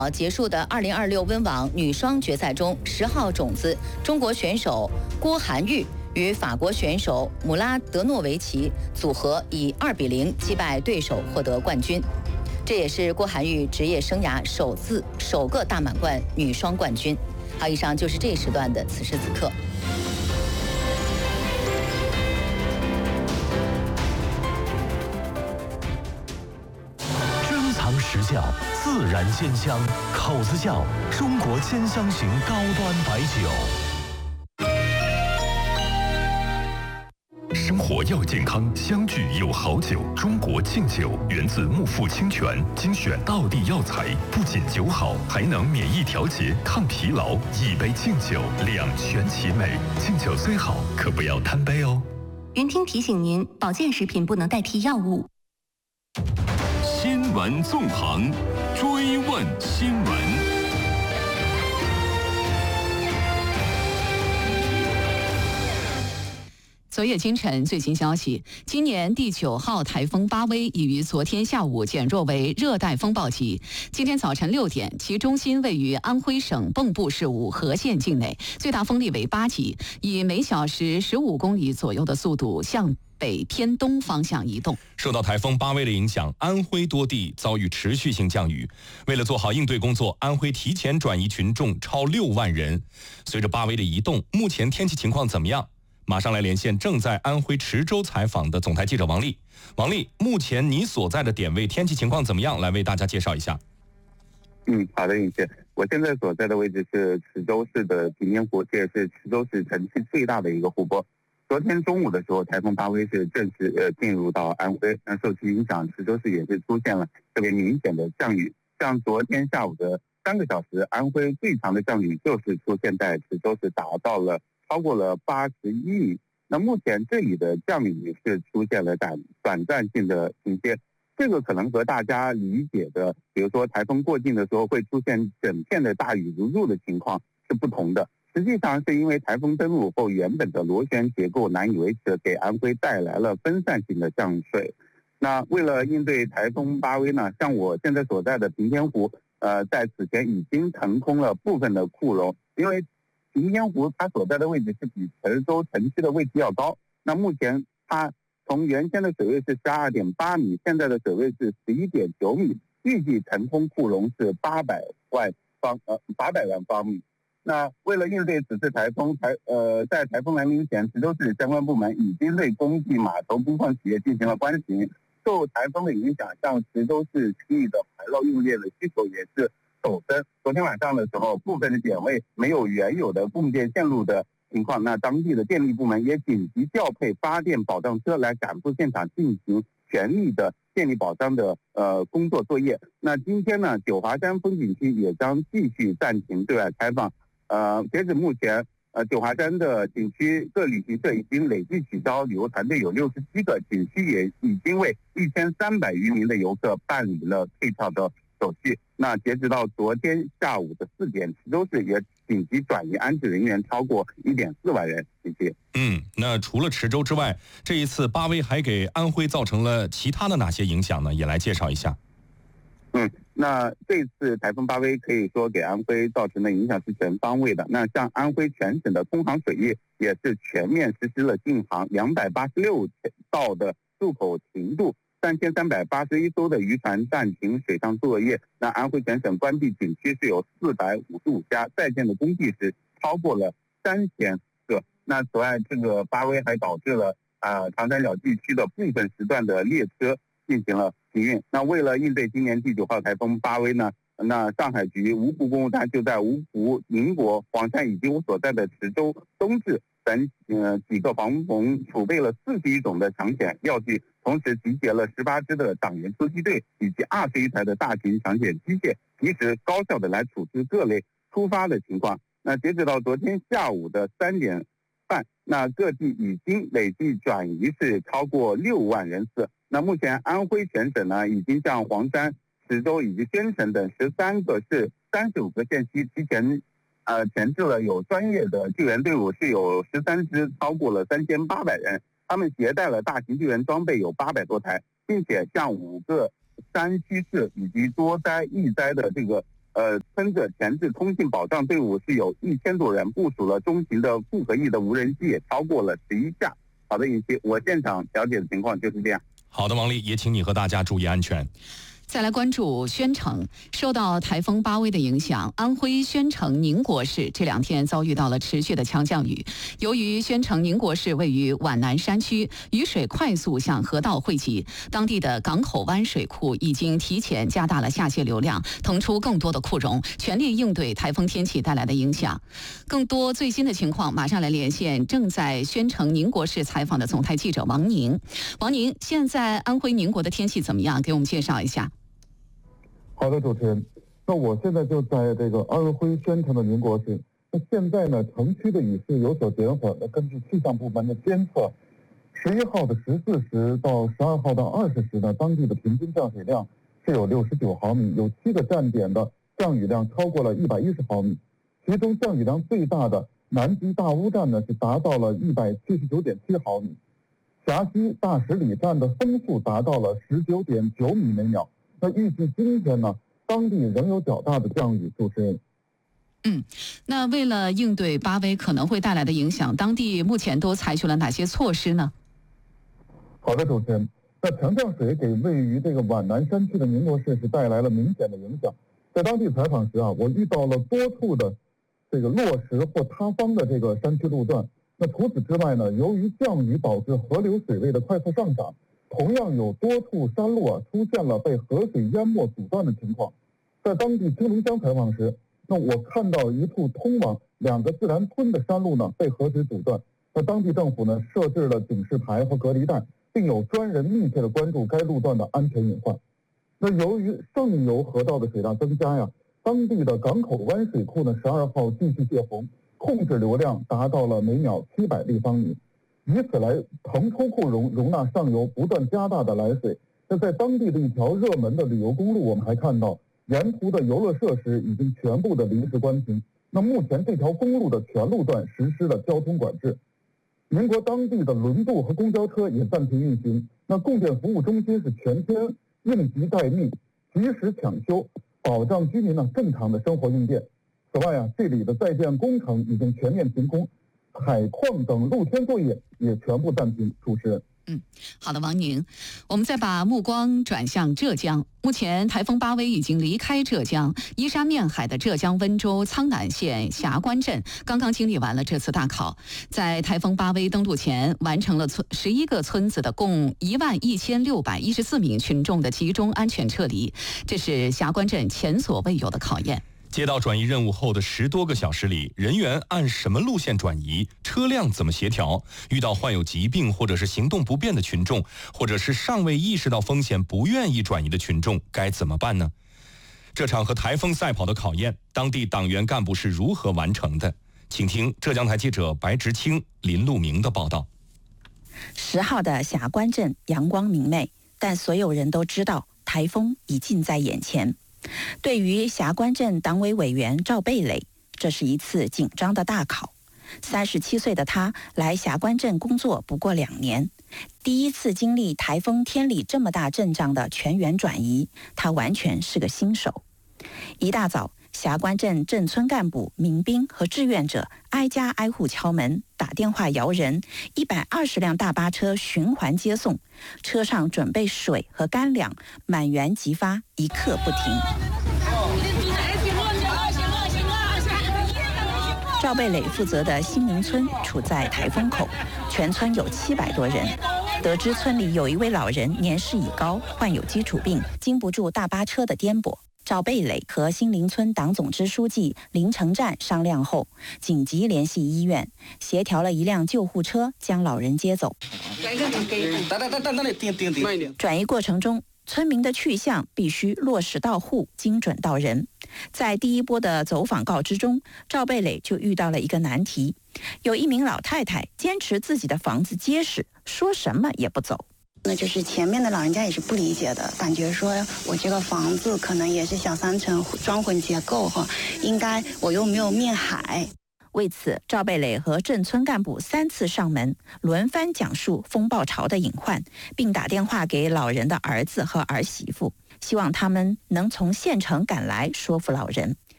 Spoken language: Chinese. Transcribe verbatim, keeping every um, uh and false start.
结束的二零二六温网女双决赛中，十号种子中国选手郭涵玉与法国选手姆拉德诺维奇组合以二比零击败对手，获得冠军。这也是郭涵玉职业生涯首次首个大满贯女双冠军。好，以上就是这一时段的此时此刻。 珍藏实窖，自然鲜香，口子窖中国兼香型高端白酒。 生活要健康，相聚有好酒。中国敬酒源自木富清泉，精选道地药材，不仅酒好，还能免疫调节、抗疲劳。一杯敬酒，两全其美。敬酒虽好，可不要贪杯哦。 云听提醒您，保健食品不能代替药物。 新闻纵横，追问新闻。 昨夜今晨最新消息，今年第九号台风巴威已于昨天下午减弱为热带风暴级。今天早晨六点，其中心位于安徽省蚌埠市五河县境内，最大风力为八级，以每小时十五公里左右的速度向北偏东方向移动。 受到台风巴威的影响，安徽多地遭遇持续性降雨。为了做好应对工作，安徽提前转移群众超六万人。随着巴威的移动，目前天气情况怎么样？马上来连线正在安徽池州采访的总台记者王丽。王丽，目前你所在的点位天气情况怎么样？来为大家介绍一下。 嗯，好的，尹姐，我现在所在的位置是池州市的平间湖，这也是池州市城区最大的一个湖泊。昨天中午的时候，台风巴威是正式呃进入到安徽，那受其影响，池州市也是出现了特别明显的降雨。像昨天下午的三个小时，安徽最长的降雨就是出现在池州市，达到了超过了八十一米。那目前这里的降雨是出现了短短暂性的停歇，这个可能和大家理解的，比如说台风过境的时候会出现整片的大雨如注的情况是不同的。实际上是因为台风登陆后，原本的螺旋结构难以维持，给安徽带来了分散性的降水。那为了应对台风巴威呢，像我现在所在的平间湖，呃，在此前已经腾空了部分的库容，因为平间湖它所在的位置是比池州城区的位置要高。那目前它从原先的水位是十二点八米，现在的水位是十一点九米，预计腾空库容是八百万方呃八百万方米。那为了应对此次台风，台呃在台风来临前，池州市相关部门已经对工地、码头、工矿企业进行了关停。受台风的影响，像池州市区域的排涝用电的需求也是陡增。昨天晚上的时候，部分的点位没有原有的供电线路的情况，那当地的电力部门也紧急调配发电保障车来赶赴现场进行全力的电力保障的呃工作作业。那今天呢，九华山风景区也将继续暂停对外开放。呃，截止目前，呃，九华山的景区各旅行社已经累计取消旅游团队有六十七个，景区也已经为一千三百余名的游客办理了退票的手续。那截止到昨天下午的四点，池州市也紧急转移安置人员超过一点四万人。谢谢。 嗯，那除了池州之外，这一次巴威还给安徽造成了其他的哪些影响呢？也来介绍一下。 嗯，那这次台风巴威可以说给安徽造成的影响是全方位的。那像安徽全省的空航水域也是全面实施了禁航，两百八十六道的入口停渡，三千三百八十一艘的渔船暂停水上作业。那安徽全省关闭景区是有四百五十五家，在建的工地是超过了三千个。那此外，这个巴威还导致了啊、呃、长三角地区的部分时段的列车进行了停运。那为了应对今年第九号台风巴威呢，那上海局芜湖公务站就在芜湖、宁国、黄山以及我所在的池州、东至等呃几个防洪储备了四十一种的抢险药剂，同时集结了十八支的党员突击队以及二十一台的大型抢险机械，及时高效的来处置各类突发的情况。那截止到昨天下午的三点半，那各地已经累计转移是超过六万人次。那目前安徽全省呢，已经向黄山、池州以及宣城等十三个市、三十五个县区提前呃前置了有专业的救援队伍，是有十三支，超过了三千八百人。他们携带了大型救援装备有八百多台，并且向五个山区市以及多灾易灾的这个呃，村子前置通信保障队伍是有一千多人，部署了中型的复合翼的无人机也超过了十一架。好的，尹希，我现场了解的情况就是这样。 好的，王丽，也请你和大家注意安全。 再来关注宣城，受到台风巴威的影响，安徽宣城宁国市这两天遭遇到了持续的强降雨。由于宣城宁国市位于皖南山区，雨水快速向河道汇集，当地的港口湾水库已经提前加大了下泄流量，腾出更多的库容，全力应对台风天气带来的影响。更多最新的情况，马上来连线正在宣城宁国市采访的总台记者王宁。王宁，现在安徽宁国的天气怎么样？给我们介绍一下。 好的，主持人，那我现在就在这个安徽宣城的宁国市。那现在呢，城区的雨势有所减缓。那根据气象部门的监测，十一号的十四时到十二号的二十时呢，当地的平均降水量是有六十九毫米，有七个站点的降雨量超过了一百一十毫米。其中降雨量最大的南极大屋站呢是达到了一百七十九点七毫米，峡西大十里站的风速达到了十九点九米每秒。那预计今天呢，当地仍有较大的降雨。主持人， 嗯，那为了应对巴威可能会带来的影响，当地目前都采取了哪些措施呢？ 好的，主持人，那强降水给位于这个皖南山区的宁国市是带来了明显的影响。在当地采访时啊，我遇到了多处的这个落石或塌方的这个山区路段。那除此之外呢，由于降雨导致河流水位的快速上涨。同样有多处山路啊出现了被河水淹没阻断的情况。在当地青龙乡采访时，那我看到一处通往两个自然村的山路呢被河水阻断。那当地政府呢设置了警示牌和隔离带，并有专人密切的关注该路段的安全隐患。那由于上游河道的水量增加呀，当地的港口湾水库呢十二号继续泄洪，控制流量达到了每秒七百立方米。以此来腾出库容，容纳上游不断加大的来水。那在当地的一条热门的旅游公路，我们还看到沿途的游乐设施已经全部的临时关停。那目前这条公路的全路段实施了交通管制。宁国当地的轮渡和公交车也暂停运行。那供电服务中心是全天应急待命，及时抢修，保障居民呢正常的生活用电。此外啊，这里的在建工程已经全面停工。采矿等露天作业也全部暂停。主持人， 嗯，好的，王宁，我们再把目光转向浙江。目前台风巴威已经离开浙江，依山面海的浙江温州苍南县霞关镇刚刚经历完了这次大考，在台风巴威登陆前，完成了村十一个村子的共一万一千六百一十四名群众的集中安全撤离，这是霞关镇前所未有的考验。 接到转移任务后的十多个小时里，人员按什么路线转移？车辆怎么协调？遇到患有疾病或者是行动不便的群众，或者是尚未意识到风险不愿意转移的群众，该怎么办呢？这场和台风赛跑的考验，当地党员干部是如何完成的？请听浙江台记者白直清、林路明的报道。 十号的霞关镇阳光明媚，但所有人都知道台风已近在眼前。对于霞关镇党委委员赵贝磊，这是一次紧张的大考。三十七岁的他来霞关镇工作不过两年，第一次经历台风天里这么大阵仗的全员转移，他完全是个新手。一大早，霞关镇镇村干部、民兵和志愿者挨家挨户敲门，打电话摇人，一百二十辆大巴车循环接送，车上准备水和干粮，满员即发，一刻不停。赵贝磊负责的新林村处在台风口，全村有七百多人。得知村里有一位老人年事已高，患有基础病，经不住大巴车的颠簸。赵贝磊和新林村党总支书记林成战商量后，紧急联系医院，协调了一辆救护车将老人接走。转移过程中，村民的去向必须落实到户，精准到人。在第一波的走访告知中，赵贝磊就遇到了一个难题，有一名老太太坚持自己的房子结实，说什么也不走。 那就是前面的老人家也是不理解的，感觉说我这个房子可能也是小三层双混结构哈，应该我又没有面海。 为此，赵贝磊和镇村干部三次上门，轮番讲述风暴潮的隐患，并打电话给老人的儿子和儿媳妇， 希望他们能从县城赶来说服老人。